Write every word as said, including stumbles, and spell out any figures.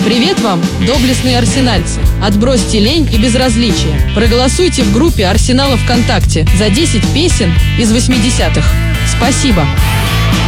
Привет вам, доблестные арсенальцы! Отбросьте лень и безразличие. Проголосуйте в группе Арсенала ВКонтакте за десять песен из восьмидесятых. Спасибо!